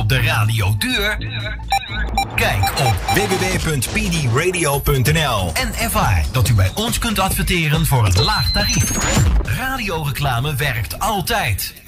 op de radio duur? Kijk op www.pdradio.nl en ervaar dat u bij ons kunt adverteren voor een laag tarief. Radioreclame werkt altijd.